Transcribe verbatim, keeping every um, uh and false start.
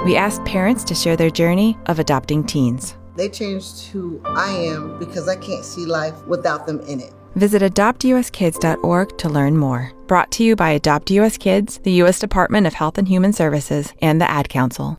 We asked parents to share their journey of adopting teens. They changed who I am because I can't see life without them in it. Visit adopt u s kids dot org to learn more. Brought to you by Adopt U S Kids, the U S Department of Health and Human Services, and the Ad Council.